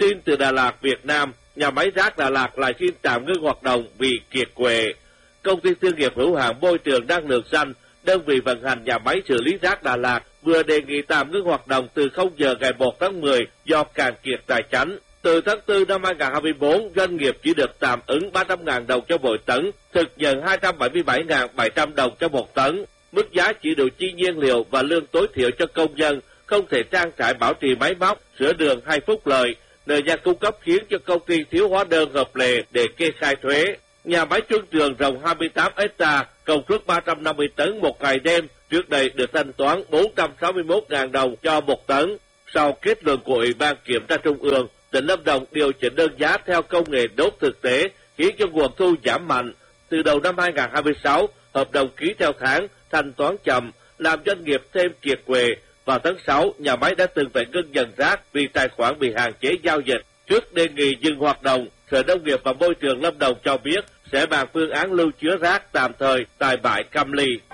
tin từ Đà Lạt, Việt Nam, nhà máy rác Đà Lạt lại xin tạm ngưng hoạt động vì kiệt quệ. Công ty thương nghiệp hữu hạn môi trường năng lượng xanh, đơn vị vận hành nhà máy xử lý rác Đà Lạt, vừa đề nghị tạm ngưng hoạt động từ 0 giờ ngày 1 tháng 10 do cạn kiệt tài chánh. Từ tháng 4 năm 2024, doanh nghiệp chỉ được tạm ứng 300.000 đồng cho mỗi tấn, thực nhận 277.700 đồng cho một tấn. Mức giá chỉ đủ chi nhiên liệu và lương tối thiểu cho công nhân, không thể trang trải bảo trì máy móc, sửa đường hay phúc lợi. Nơi nhà cung cấp khiến cho công ty thiếu hóa đơn hợp lệ để kê khai thuế. Nhà máy Xuân Trường rộng 28 ha, công suất 350 tấn một ngày đêm, trước đây được thanh toán 461.000 đồng cho một tấn. Sau kết luận của Ủy ban Kiểm tra Trung ương, tỉnh Lâm Đồng điều chỉnh đơn giá theo công nghệ đốt thực tế, khiến cho nguồn thu giảm mạnh. Từ đầu năm 2026, hợp đồng ký theo tháng, thanh toán chậm, làm doanh nghiệp thêm kiệt quệ. Vào tháng 6, nhà máy đã từng phải ngưng nhận rác vì tài khoản bị hạn chế giao dịch. Trước đề nghị dừng hoạt động, Sở Nông nghiệp và Môi trường Lâm Đồng cho biết sẽ bàn phương án lưu chứa rác tạm thời tại bãi Cam Ly.